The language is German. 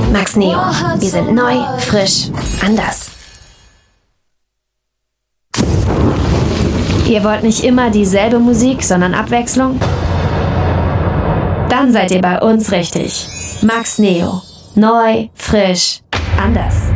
Max Neo. Wir sind neu, frisch, anders. Ihr wollt nicht immer dieselbe Musik, sondern Abwechslung? Dann seid ihr bei uns richtig. Max Neo. Neu, frisch, anders.